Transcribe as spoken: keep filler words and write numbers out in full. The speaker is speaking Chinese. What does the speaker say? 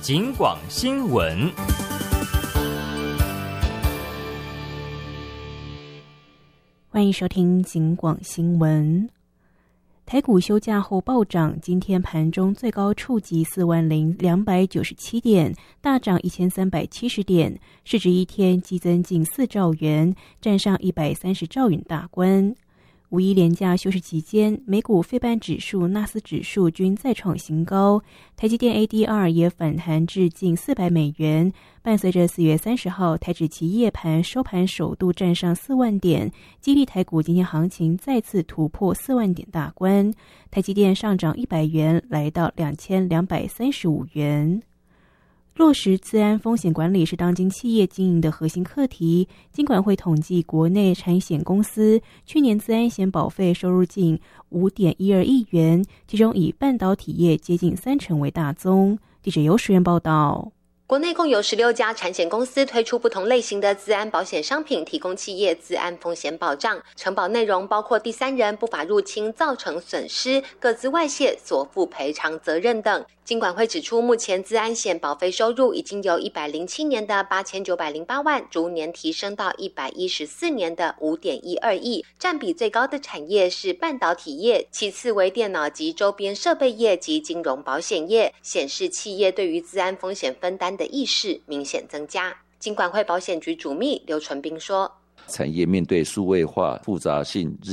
警广新闻。 欢迎收听警广新闻。台股休假后暴涨，今天盘中最高触及四万零两百九十七点，大涨一千三百七十点，市值一天激增近四兆元，站上一百三十兆元大关。五一连假休市期间，美股费半指数、纳斯指数均再创新高，台积电 A D R 也反弹至近四百美元。伴随着四月三十号台指期夜盘收盘首度站上四万点，激励台股今天行情再次突破四万点大关。台积电上涨一百元，来到两千两百三十五元。落实资安风险管理是当今企业经营的核心课题。金管会统计，国内产险公司去年资安险保费收入近 五点一二亿元，其中以半导体业接近三成为大宗。记者尤时源报道。 国内共有十六家产险公司推出不同类型的资安保险商品，提供企业资安风险保障。承保内容包括第三人不法入侵造成损失、个资外泄所负赔偿责任等。金管会指出，目前资安险保费收入已经由一百零七年的八千九百零八万，逐年提升到一百一十四年的 五点一二亿，占比最高的产业是半导体业，其次为电脑及周边设备业及金融保险业，显示企业对于资安风险分担的意识明显增加。金管会保险局主秘刘纯斌说， 产业面对数位化复杂性日